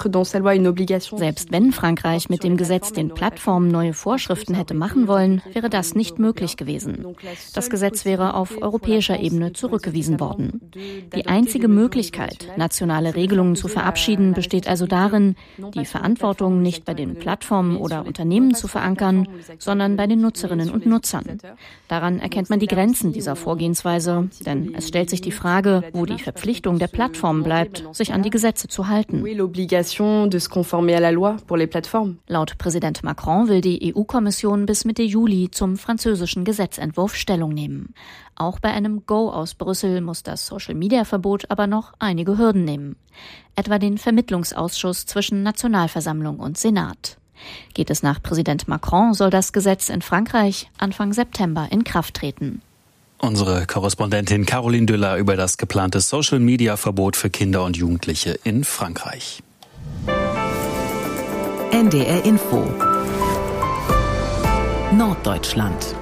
Selbst wenn Frankreich mit dem Gesetz den Plattformen neue Vorschriften hätte machen wollen, wäre das nicht möglich gewesen. Das Gesetz wäre auf europäischer Ebene zurückgewiesen worden. Die einzige Möglichkeit, nationale Regelungen zu verabschieden, besteht also darin, die Verantwortung nicht bei den Plattformen oder Unternehmen zu verankern, sondern bei den Nutzerinnen und Nutzern. Daran erkennt man die Grenzen dieser Vorgehensweise, denn es stellt sich die Frage, wo die Verpflichtung der Plattformen bleibt, sich an die Gesetze zu halten. Laut Präsident Macron will die EU-Kommission bis Mitte Juli zum französischen Gesetzentwurf Stellung nehmen. Auch bei einem Go aus Brüssel muss das Social-Media-Verbot aber noch einige Hürden nehmen. Etwa den Vermittlungsausschuss zwischen Nationalversammlung und Senat. Geht es nach Präsident Macron, soll das Gesetz in Frankreich Anfang September in Kraft treten. Unsere Korrespondentin Caroline Düller über das geplante Social-Media-Verbot für Kinder und Jugendliche in Frankreich. NDR Info Norddeutschland.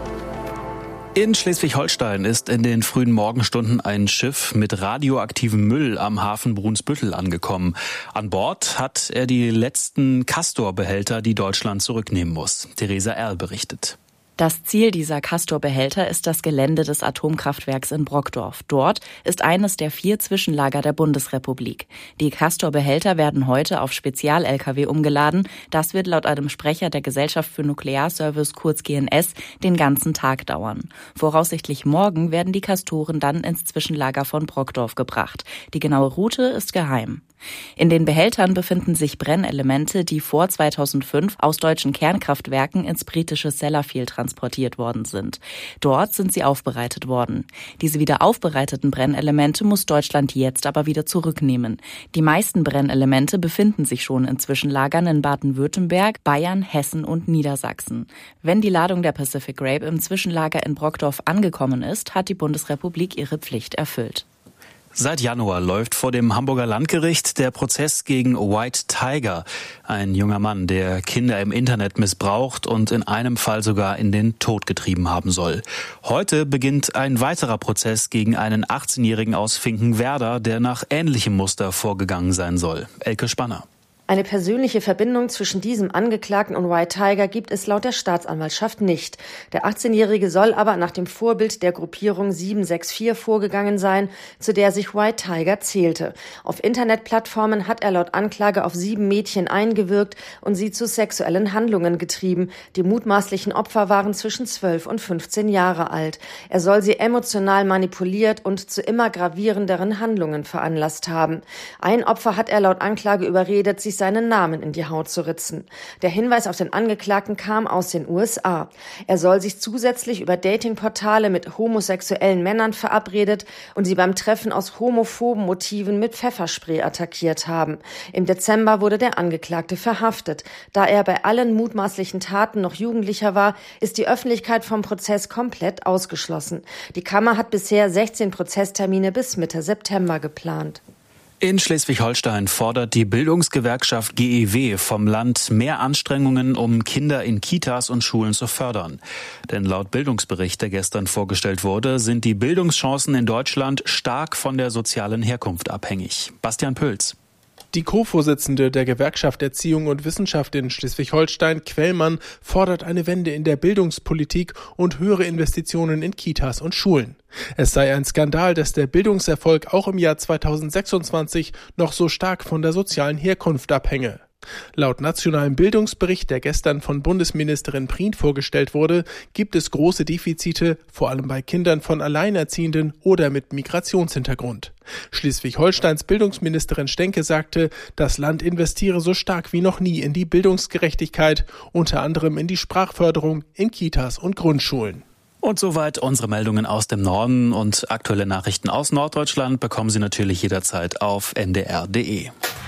In Schleswig-Holstein ist in den frühen Morgenstunden ein Schiff mit radioaktivem Müll am Hafen Brunsbüttel angekommen. An Bord hat er die letzten Castor-Behälter, die Deutschland zurücknehmen muss. Theresa Erl berichtet. Das Ziel dieser Castor-Behälter ist das Gelände des Atomkraftwerks in Brockdorf. Dort ist eines der 4 Zwischenlager der Bundesrepublik. Die Castor-Behälter werden heute auf Spezial-Lkw umgeladen. Das wird laut einem Sprecher der Gesellschaft für Nuklearservice, kurz GNS, den ganzen Tag dauern. Voraussichtlich morgen werden die Castoren dann ins Zwischenlager von Brockdorf gebracht. Die genaue Route ist geheim. In den Behältern befinden sich Brennelemente, die vor 2005 aus deutschen Kernkraftwerken ins britische Sellafield transportiert worden sind. Dort sind sie aufbereitet worden. Diese wieder aufbereiteten Brennelemente muss Deutschland jetzt aber wieder zurücknehmen. Die meisten Brennelemente befinden sich schon in Zwischenlagern in Baden-Württemberg, Bayern, Hessen und Niedersachsen. Wenn die Ladung der Pacific Grape im Zwischenlager in Brockdorf angekommen ist, hat die Bundesrepublik ihre Pflicht erfüllt. Seit Januar läuft vor dem Hamburger Landgericht der Prozess gegen White Tiger, ein junger Mann, der Kinder im Internet missbraucht und in einem Fall sogar in den Tod getrieben haben soll. Heute beginnt ein weiterer Prozess gegen einen 18-Jährigen aus Finkenwerder, der nach ähnlichem Muster vorgegangen sein soll. Elke Spanner. Eine persönliche Verbindung zwischen diesem Angeklagten und White Tiger gibt es laut der Staatsanwaltschaft nicht. Der 18-Jährige soll aber nach dem Vorbild der Gruppierung 764 vorgegangen sein, zu der sich White Tiger zählte. Auf Internetplattformen hat er laut Anklage auf 7 Mädchen eingewirkt und sie zu sexuellen Handlungen getrieben. Die mutmaßlichen Opfer waren zwischen 12 und 15 Jahre alt. Er soll sie emotional manipuliert und zu immer gravierenderen Handlungen veranlasst haben. Ein Opfer hat er laut Anklage überredet, sich seinen Namen in die Haut zu ritzen. Der Hinweis auf den Angeklagten kam aus den USA. Er soll sich zusätzlich über Datingportale mit homosexuellen Männern verabredet und sie beim Treffen aus homophoben Motiven mit Pfefferspray attackiert haben. Im Dezember wurde der Angeklagte verhaftet. Da er bei allen mutmaßlichen Taten noch Jugendlicher war, ist die Öffentlichkeit vom Prozess komplett ausgeschlossen. Die Kammer hat bisher 16 Prozesstermine bis Mitte September geplant. In Schleswig-Holstein fordert die Bildungsgewerkschaft GEW vom Land mehr Anstrengungen, um Kinder in Kitas und Schulen zu fördern. Denn laut Bildungsbericht, der gestern vorgestellt wurde, sind die Bildungschancen in Deutschland stark von der sozialen Herkunft abhängig. Bastian Pölz. Die Co-Vorsitzende der Gewerkschaft Erziehung und Wissenschaft in Schleswig-Holstein, Quellmann, fordert eine Wende in der Bildungspolitik und höhere Investitionen in Kitas und Schulen. Es sei ein Skandal, dass der Bildungserfolg auch im Jahr 2026 noch so stark von der sozialen Herkunft abhänge. Laut nationalem Bildungsbericht, der gestern von Bundesministerin Prien vorgestellt wurde, gibt es große Defizite, vor allem bei Kindern von Alleinerziehenden oder mit Migrationshintergrund. Schleswig-Holsteins Bildungsministerin Stenke sagte, das Land investiere so stark wie noch nie in die Bildungsgerechtigkeit, unter anderem in die Sprachförderung in Kitas und Grundschulen. Und soweit unsere Meldungen aus dem Norden, und aktuelle Nachrichten aus Norddeutschland bekommen Sie natürlich jederzeit auf ndr.de.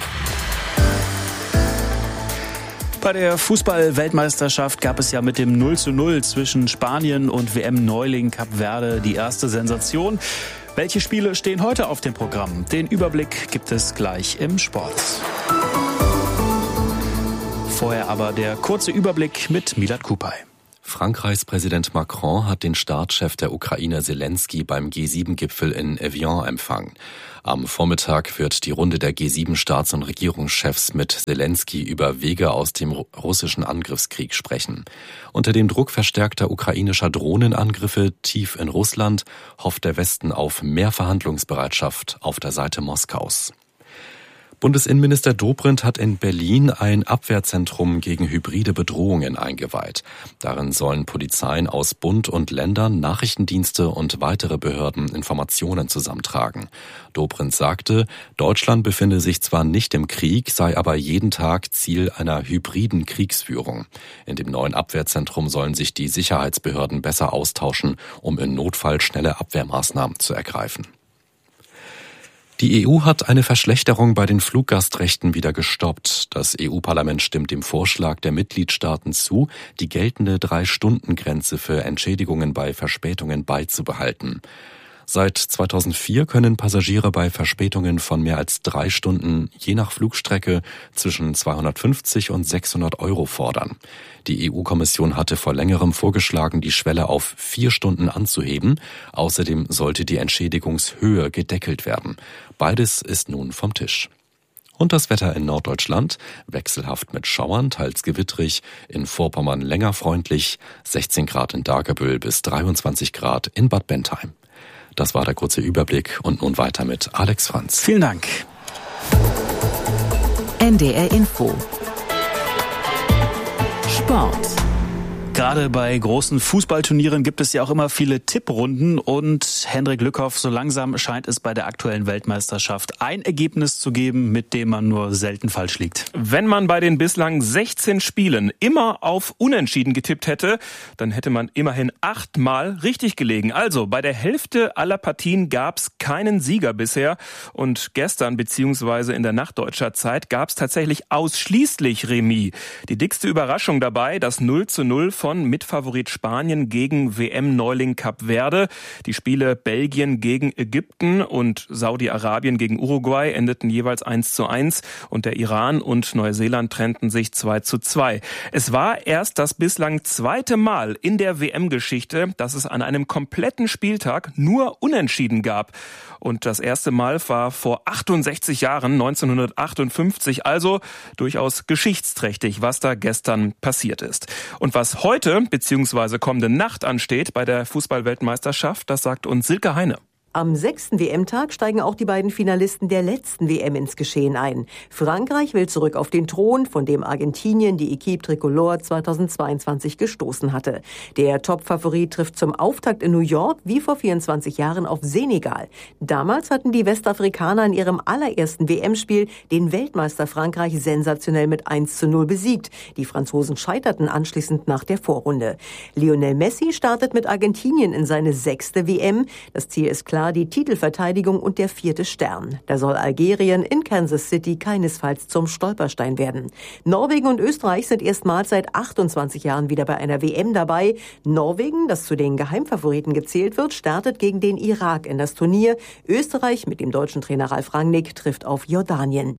Bei der Fußball-Weltmeisterschaft gab es ja mit dem 0:0 zwischen Spanien und WM-Neuling Kap Verde die erste Sensation. Welche Spiele stehen heute auf dem Programm? Den Überblick gibt es gleich im Sport. Vorher aber der kurze Überblick mit Milad Kupay. Frankreichs Präsident Macron hat den Staatschef der Ukraine Selensky beim G7-Gipfel in Evian empfangen. Am Vormittag wird die Runde der G7-Staats- und Regierungschefs mit Selensky über Wege aus dem russischen Angriffskrieg sprechen. Unter dem Druck verstärkter ukrainischer Drohnenangriffe tief in Russland hofft der Westen auf mehr Verhandlungsbereitschaft auf der Seite Moskaus. Bundesinnenminister Dobrindt hat in Berlin ein Abwehrzentrum gegen hybride Bedrohungen eingeweiht. Darin sollen Polizeien aus Bund und Ländern, Nachrichtendienste und weitere Behörden Informationen zusammentragen. Dobrindt sagte, Deutschland befinde sich zwar nicht im Krieg, sei aber jeden Tag Ziel einer hybriden Kriegsführung. In dem neuen Abwehrzentrum sollen sich die Sicherheitsbehörden besser austauschen, um im Notfall schnelle Abwehrmaßnahmen zu ergreifen. Die EU hat eine Verschlechterung bei den Fluggastrechten wieder gestoppt. Das EU-Parlament stimmt dem Vorschlag der Mitgliedstaaten zu, die geltende 3-Stunden-Grenze für Entschädigungen bei Verspätungen beizubehalten. Seit 2004 können Passagiere bei Verspätungen von mehr als 3 Stunden je nach Flugstrecke zwischen 250 und 600 Euro fordern. Die EU-Kommission hatte vor längerem vorgeschlagen, die Schwelle auf 4 Stunden anzuheben. Außerdem sollte die Entschädigungshöhe gedeckelt werden. Beides ist nun vom Tisch. Und das Wetter in Norddeutschland, wechselhaft mit Schauern, teils gewittrig, in Vorpommern länger freundlich, 16 Grad in Dagebüll bis 23 Grad in Bad Bentheim. Das war der kurze Überblick und nun weiter mit Alex Franz. Vielen Dank. NDR Info. Sport. Gerade bei großen Fußballturnieren gibt es ja auch immer viele Tipprunden und Hendrik Lückhoff, so langsam scheint es bei der aktuellen Weltmeisterschaft ein Ergebnis zu geben, mit dem man nur selten falsch liegt. Wenn man bei den bislang 16 Spielen immer auf Unentschieden getippt hätte, dann hätte man immerhin 8-mal richtig gelegen. Also bei der Hälfte aller Partien gab es keinen Sieger bisher und gestern bzw. in der Nacht deutscher Zeit gab es tatsächlich ausschließlich Remis. Die dickste Überraschung dabei, das 0:0 von Mitfavorit Spanien gegen WM-Neuling Kap Verde. Die Spiele Belgien gegen Ägypten und Saudi-Arabien gegen Uruguay endeten jeweils 1:1 und der Iran und Neuseeland trennten sich 2:2. Es war erst das bislang zweite Mal in der WM-Geschichte, dass es an einem kompletten Spieltag nur Unentschieden gab. Und das erste Mal war vor 68 Jahren, 1958, also durchaus geschichtsträchtig, was da gestern passiert ist. Und was heute bzw. kommende Nacht ansteht bei der Fußball-Weltmeisterschaft, das sagt uns Silke Heine. Am 6. WM-Tag steigen auch die beiden Finalisten der letzten WM ins Geschehen ein. Frankreich will zurück auf den Thron, von dem Argentinien die Équipe Tricolore 2022 gestoßen hatte. Der Top-Favorit trifft zum Auftakt in New York wie vor 24 Jahren auf Senegal. Damals hatten die Westafrikaner in ihrem allerersten WM-Spiel den Weltmeister Frankreich sensationell mit 1:0 besiegt. Die Franzosen scheiterten anschließend nach der Vorrunde. Lionel Messi startet mit Argentinien in seine 6. WM. Das Ziel ist klar, die Titelverteidigung und der 4. Stern. Da soll Algerien in Kansas City keinesfalls zum Stolperstein werden. Norwegen und Österreich sind erstmals seit 28 Jahren wieder bei einer WM dabei. Norwegen, das zu den Geheimfavoriten gezählt wird, startet gegen den Irak in das Turnier. Österreich mit dem deutschen Trainer Ralf Rangnick trifft auf Jordanien.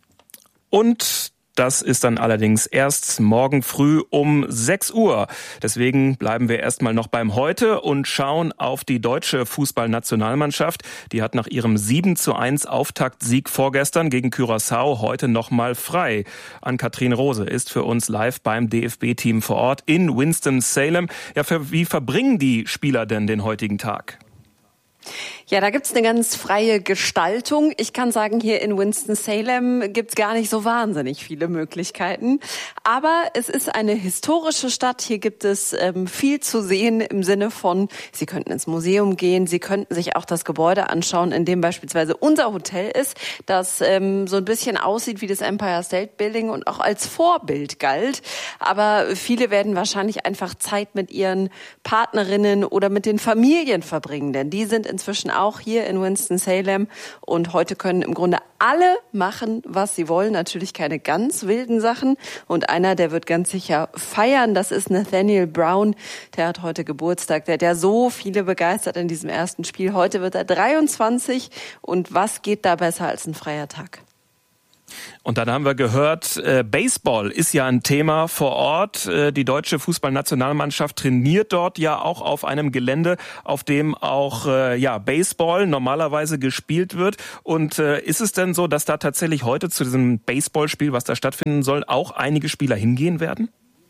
Und das ist dann allerdings erst morgen früh um 6 Uhr. Deswegen bleiben wir erstmal noch beim Heute und schauen auf die deutsche Fußballnationalmannschaft. Die hat nach ihrem 7:1 Auftaktsieg vorgestern gegen Curaçao heute nochmal frei. Ann-Kathrin Rose ist für uns live beim DFB-Team vor Ort in Winston-Salem. Ja, wie verbringen die Spieler denn den heutigen Tag? Ja, da gibt's eine ganz freie Gestaltung. Ich kann sagen, hier in Winston-Salem gibt's gar nicht so wahnsinnig viele Möglichkeiten. Aber es ist eine historische Stadt. Hier gibt es viel zu sehen im Sinne von, Sie könnten ins Museum gehen, Sie könnten sich auch das Gebäude anschauen, in dem beispielsweise unser Hotel ist, das so ein bisschen aussieht wie das Empire State Building und auch als Vorbild galt. Aber viele werden wahrscheinlich einfach Zeit mit ihren Partnerinnen oder mit den Familien verbringen, denn die sind inzwischen auch hier in Winston-Salem und heute können im Grunde alle machen, was sie wollen. Natürlich keine ganz wilden Sachen und einer, der wird ganz sicher feiern, das ist Nathaniel Brown. Der hat heute Geburtstag, der hat ja so viele begeistert in diesem ersten Spiel. Heute wird er 23 und was geht da besser als ein freier Tag? Und dann haben wir gehört, Baseball ist ja ein Thema vor Ort. Die deutsche Fußballnationalmannschaft trainiert dort ja auch auf einem Gelände, auf dem auch Baseball normalerweise gespielt wird. Und ist es denn so, dass da tatsächlich heute zu diesem Baseballspiel, was da stattfinden soll, auch einige Spieler hingehen werden?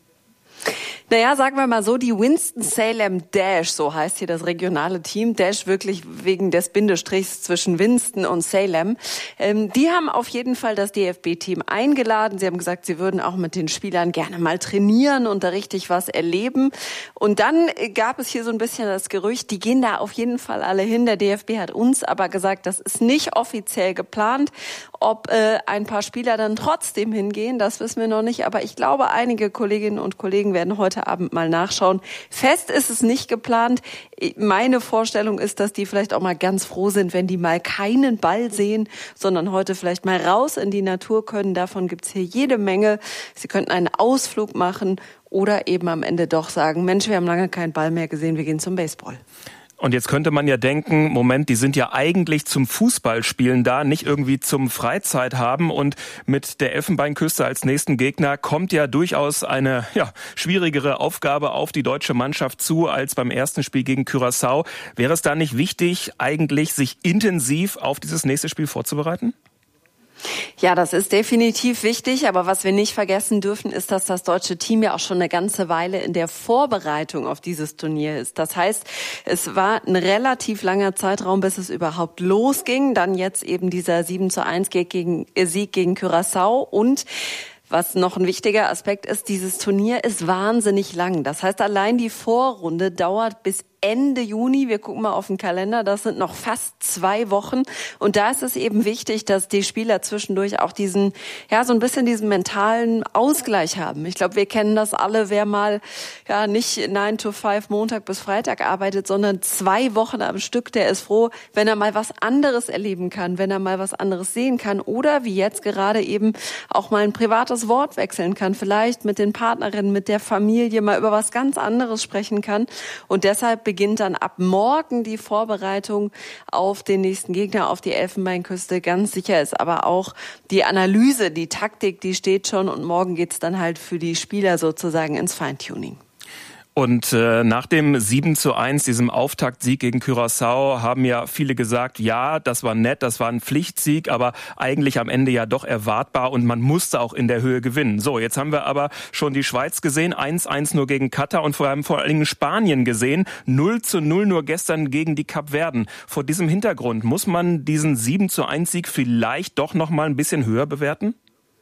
Naja, sagen wir mal so, die Winston-Salem Dash, so heißt hier das regionale Team, Dash wirklich wegen des Bindestrichs zwischen Winston und Salem, die haben auf jeden Fall das DFB-Team eingeladen. Sie haben gesagt, sie würden auch mit den Spielern gerne mal trainieren und da richtig was erleben. Und dann gab es hier so ein bisschen das Gerücht, die gehen da auf jeden Fall alle hin. Der DFB hat uns aber gesagt, das ist nicht offiziell geplant. Ob ein paar Spieler dann trotzdem hingehen, das wissen wir noch nicht. Aber ich glaube, einige Kolleginnen und Kollegen werden heute Abend mal nachschauen. Fest ist es nicht geplant. Meine Vorstellung ist, dass die vielleicht auch mal ganz froh sind, wenn die mal keinen Ball sehen, sondern heute vielleicht mal raus in die Natur können. Davon gibt's hier jede Menge. Sie könnten einen Ausflug machen oder eben am Ende doch sagen, Mensch, wir haben lange keinen Ball mehr gesehen, wir gehen zum Baseball. Und jetzt könnte man ja denken, Moment, die sind ja eigentlich zum Fußballspielen da, nicht irgendwie zum Freizeit haben. Und mit der Elfenbeinküste als nächsten Gegner kommt ja durchaus eine schwierigere Aufgabe auf die deutsche Mannschaft zu als beim ersten Spiel gegen Curaçao. Wäre es da nicht wichtig, eigentlich sich intensiv auf dieses nächste Spiel vorzubereiten? Ja, das ist definitiv wichtig, aber was wir nicht vergessen dürfen, ist, dass das deutsche Team ja auch schon eine ganze Weile in der Vorbereitung auf dieses Turnier ist. Das heißt, es war ein relativ langer Zeitraum, bis es überhaupt losging. Dann jetzt eben dieser 7:1 Sieg gegen Curaçao und was noch ein wichtiger Aspekt ist, dieses Turnier ist wahnsinnig lang. Das heißt, allein die Vorrunde dauert bis Ende Juni. Wir gucken mal auf den Kalender. Das sind noch fast 2 Wochen. Und da ist es eben wichtig, dass die Spieler zwischendurch auch diesen mentalen Ausgleich haben. Ich glaube, wir kennen das alle, wer mal nicht 9 to 5 Montag bis Freitag arbeitet, sondern 2 Wochen am Stück, der ist froh, wenn er mal was anderes erleben kann, wenn er mal was anderes sehen kann oder wie jetzt gerade eben auch mal ein privates Wort wechseln kann, vielleicht mit den Partnerinnen, mit der Familie mal über was ganz anderes sprechen kann. Und deshalb beginnt dann ab morgen die Vorbereitung auf den nächsten Gegner, auf die Elfenbeinküste. Ganz sicher ist aber auch die Analyse, die Taktik, die steht schon und morgen geht's dann halt für die Spieler sozusagen ins Feintuning. Und nach dem 7:1, diesem Auftaktsieg gegen Curaçao, haben ja viele gesagt, ja, das war nett, das war ein Pflichtsieg, aber eigentlich am Ende ja doch erwartbar und man musste auch in der Höhe gewinnen. So, jetzt haben wir aber schon die Schweiz gesehen, 1:1 nur gegen Katar und vor allen Dingen Spanien gesehen, 0:0 nur gestern gegen die Kapverden. Vor diesem Hintergrund muss man diesen 7:1 Sieg vielleicht doch noch mal ein bisschen höher bewerten?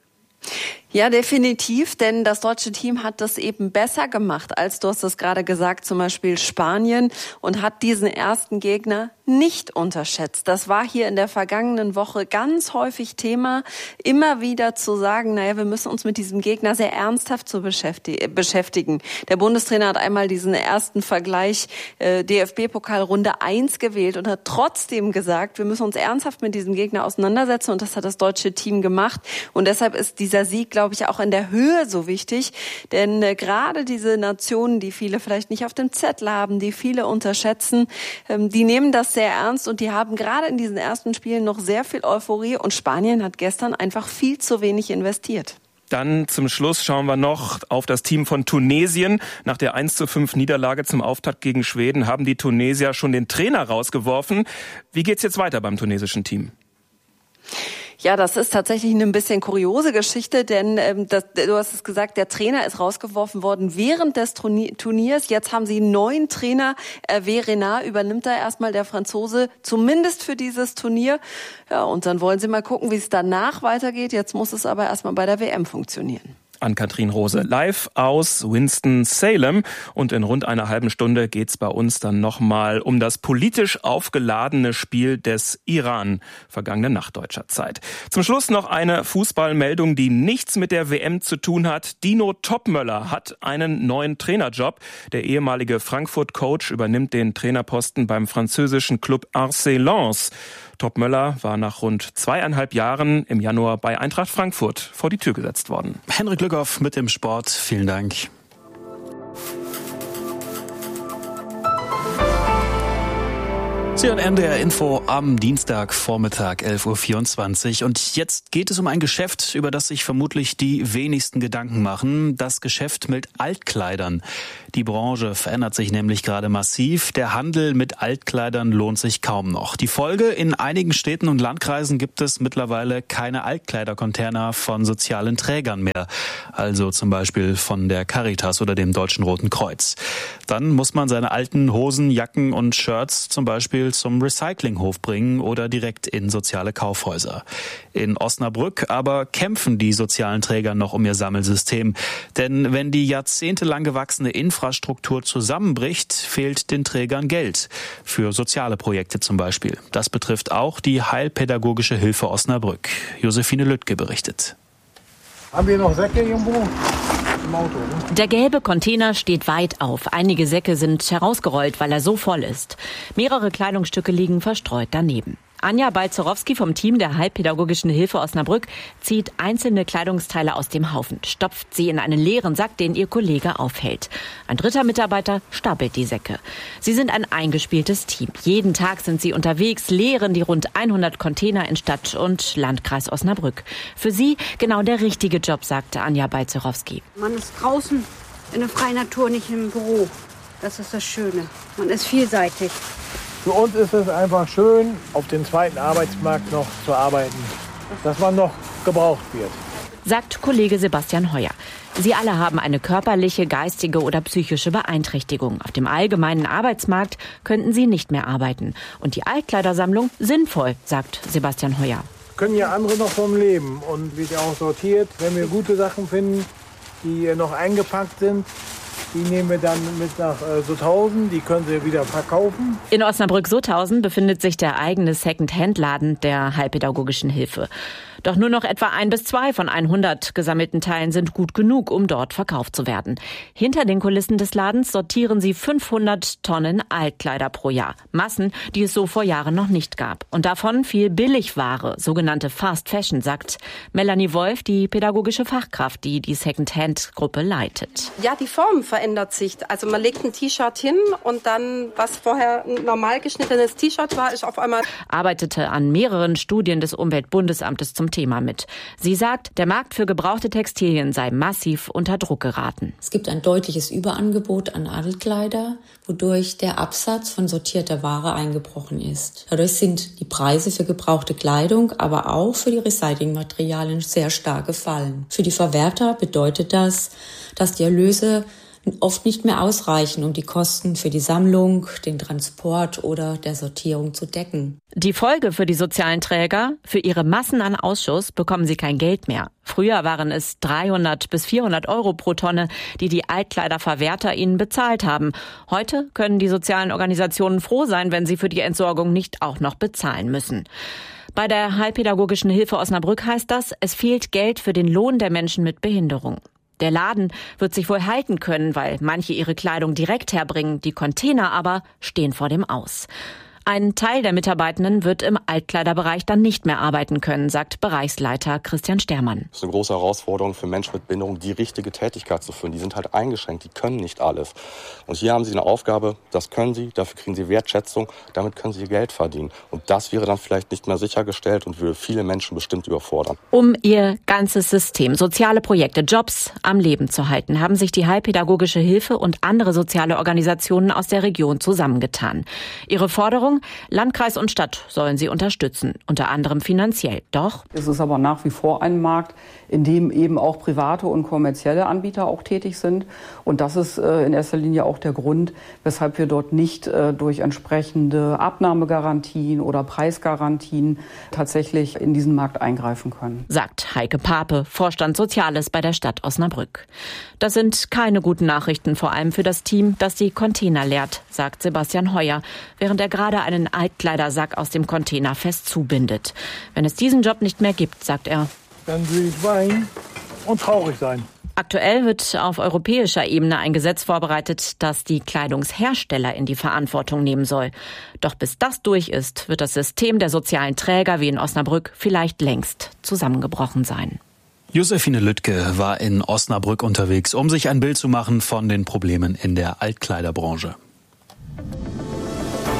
Ja, definitiv, denn das deutsche Team hat das eben besser gemacht, als du hast es gerade gesagt, zum Beispiel Spanien, und hat diesen ersten Gegner nicht unterschätzt. Das war hier in der vergangenen Woche ganz häufig Thema, immer wieder zu sagen, wir müssen uns mit diesem Gegner sehr ernsthaft beschäftigen. Der Bundestrainer hat einmal diesen ersten Vergleich DFB-Pokal Runde 1 gewählt und hat trotzdem gesagt, wir müssen uns ernsthaft mit diesem Gegner auseinandersetzen, und das hat das deutsche Team gemacht. Und deshalb ist dieser Sieg, glaube ich, auch in der Höhe so wichtig, denn gerade diese Nationen, die viele vielleicht nicht auf dem Zettel haben, die viele unterschätzen, die nehmen das sehr ernst und die haben gerade in diesen ersten Spielen noch sehr viel Euphorie, und Spanien hat gestern einfach viel zu wenig investiert. Dann zum Schluss schauen wir noch auf das Team von Tunesien. Nach der 1:5 Niederlage zum Auftakt gegen Schweden haben die Tunesier schon den Trainer rausgeworfen. Wie geht's jetzt weiter beim tunesischen Team? Ja, das ist tatsächlich eine ein bisschen kuriose Geschichte, denn du hast es gesagt, der Trainer ist rausgeworfen worden während des Turniers. Jetzt haben sie einen neuen Trainer. Hervé Renard übernimmt da erstmal der Franzose, zumindest für dieses Turnier. Ja, und dann wollen sie mal gucken, wie es danach weitergeht. Jetzt muss es aber erstmal bei der WM funktionieren. Ann-Kathrin Rose live aus Winston-Salem. Und in rund einer halben Stunde geht's bei uns dann nochmal um das politisch aufgeladene Spiel des Iran, vergangene Nacht deutscher Zeit. Zum Schluss noch eine Fußballmeldung, die nichts mit der WM zu tun hat. Dino Topmöller hat einen neuen Trainerjob. Der ehemalige Frankfurt-Coach übernimmt den Trainerposten beim französischen Club RC Lens. Topmöller war nach rund 2,5 Jahren im Januar bei Eintracht Frankfurt vor die Tür gesetzt worden. Henrik Glückhoff mit dem Sport. Vielen Dank. Sie hören NDR Info am Dienstagvormittag 11.24 Uhr. Und jetzt geht es um ein Geschäft, über das sich vermutlich die wenigsten Gedanken machen. Das Geschäft mit Altkleidern. Die Branche verändert sich nämlich gerade massiv. Der Handel mit Altkleidern lohnt sich kaum noch. Die Folge: in einigen Städten und Landkreisen gibt es mittlerweile keine Altkleidercontainer von sozialen Trägern mehr. Also zum Beispiel von der Caritas oder dem Deutschen Roten Kreuz. Dann muss man seine alten Hosen, Jacken und Shirts zum Beispiel zum Recyclinghof bringen oder direkt in soziale Kaufhäuser. In Osnabrück aber kämpfen die sozialen Träger noch um ihr Sammelsystem. Denn wenn die jahrzehntelang gewachsene Infrastruktur zusammenbricht, fehlt den Trägern Geld. Für soziale Projekte zum Beispiel. Das betrifft auch die Heilpädagogische Hilfe Osnabrück. Josephine Lüttke berichtet. Haben wir noch Säcke irgendwo? Im Auto, ne? Der gelbe Container steht weit auf. Einige Säcke sind herausgerollt, weil er so voll ist. Mehrere Kleidungsstücke liegen verstreut daneben. Anja Balzerowski vom Team der Heilpädagogischen Hilfe Osnabrück zieht einzelne Kleidungsteile aus dem Haufen, stopft sie in einen leeren Sack, den ihr Kollege aufhält. Ein dritter Mitarbeiter stapelt die Säcke. Sie sind ein eingespieltes Team. Jeden Tag sind sie unterwegs, leeren die rund 100 Container in Stadt und Landkreis Osnabrück. Für sie genau der richtige Job, sagte Anja Balzerowski. Man ist draußen in der freien Natur, nicht im Büro. Das ist das Schöne. Man ist vielseitig. Für uns ist es einfach schön, auf den zweiten Arbeitsmarkt noch zu arbeiten, dass man noch gebraucht wird, sagt Kollege Sebastian Heuer. Sie alle haben eine körperliche, geistige oder psychische Beeinträchtigung. Auf dem allgemeinen Arbeitsmarkt könnten sie nicht mehr arbeiten. Und die Altkleidersammlung sinnvoll, sagt Sebastian Heuer. Können ja andere noch vom Leben und wird ja auch sortiert. Wenn wir gute Sachen finden, die noch eingepackt sind, die nehmen wir dann mit nach Sutthausen, die können Sie wieder verkaufen. In Osnabrück-Sutthausen befindet sich der eigene Second-Hand-Laden der Heilpädagogischen Hilfe. Doch nur noch etwa 1 bis 2 von 100 gesammelten Teilen sind gut genug, um dort verkauft zu werden. Hinter den Kulissen des Ladens sortieren sie 500 Tonnen Altkleider pro Jahr. Massen, die es so vor Jahren noch nicht gab. Und davon viel Billigware, sogenannte Fast Fashion, sagt Melanie Wolf, die pädagogische Fachkraft, die die Second-Hand-Gruppe leitet. Ja, die Form verändert sich. Also man legt ein T-Shirt hin und dann, was vorher ein normal geschnittenes T-Shirt war, ist auf einmal... Arbeitete an mehreren Studien des Umweltbundesamtes zum Thema mit. Sie sagt, der Markt für gebrauchte Textilien sei massiv unter Druck geraten. Es gibt ein deutliches Überangebot an Altkleider, wodurch der Absatz von sortierter Ware eingebrochen ist. Dadurch sind die Preise für gebrauchte Kleidung, aber auch für die Recyclingmaterialien sehr stark gefallen. Für die Verwerter bedeutet das, dass die Erlöse oft nicht mehr ausreichen, um die Kosten für die Sammlung, den Transport oder der Sortierung zu decken. Die Folge für die sozialen Träger: für ihre Massen an Ausschuss bekommen sie kein Geld mehr. Früher waren es 300 bis 400 Euro pro Tonne, die die Altkleiderverwerter ihnen bezahlt haben. Heute können die sozialen Organisationen froh sein, wenn sie für die Entsorgung nicht auch noch bezahlen müssen. Bei der Heilpädagogischen Hilfe Osnabrück heißt das, es fehlt Geld für den Lohn der Menschen mit Behinderung. Der Laden wird sich wohl halten können, weil manche ihre Kleidung direkt herbringen, die Container aber stehen vor dem Aus. Ein Teil der Mitarbeitenden wird im Altkleiderbereich dann nicht mehr arbeiten können, sagt Bereichsleiter Christian Stermann. Das ist eine große Herausforderung für Menschen mit Behinderung, die richtige Tätigkeit zu führen. Die sind halt eingeschränkt, die können nicht alles. Und hier haben sie eine Aufgabe, das können sie, dafür kriegen sie Wertschätzung, damit können sie ihr Geld verdienen. Und das wäre dann vielleicht nicht mehr sichergestellt und würde viele Menschen bestimmt überfordern. Um ihr ganzes System, soziale Projekte, Jobs am Leben zu halten, haben sich die Heilpädagogische Hilfe und andere soziale Organisationen aus der Region zusammengetan. Ihre Forderung: Landkreis und Stadt sollen sie unterstützen, unter anderem finanziell. Doch es ist aber nach wie vor ein Markt, in dem eben auch private und kommerzielle Anbieter auch tätig sind. Und das ist in erster Linie auch der Grund, weshalb wir dort nicht durch entsprechende Abnahmegarantien oder Preisgarantien tatsächlich in diesen Markt eingreifen können. Sagt Heike Pape, Vorstand Soziales bei der Stadt Osnabrück. Das sind keine guten Nachrichten, vor allem für das Team, das die Container leert, sagt Sebastian Heuer, während er gerade einen Altkleidersack aus dem Container fest zubindet. Wenn es diesen Job nicht mehr gibt, sagt er, dann will ich weinen und traurig sein. Aktuell wird auf europäischer Ebene ein Gesetz vorbereitet, das die Kleidungshersteller in die Verantwortung nehmen soll. Doch bis das durch ist, wird das System der sozialen Träger wie in Osnabrück vielleicht längst zusammengebrochen sein. Josephine Lüttke war in Osnabrück unterwegs, um sich ein Bild zu machen von den Problemen in der Altkleiderbranche.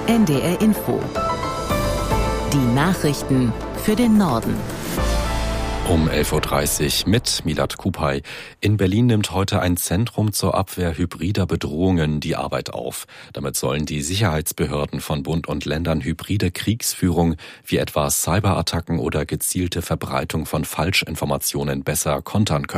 NDR Info. Die Nachrichten für den Norden. Um 11.30 Uhr mit Milad Kupay. In Berlin nimmt heute ein Zentrum zur Abwehr hybrider Bedrohungen die Arbeit auf. Damit sollen die Sicherheitsbehörden von Bund und Ländern hybride Kriegsführung wie etwa Cyberattacken oder gezielte Verbreitung von Falschinformationen besser kontern können.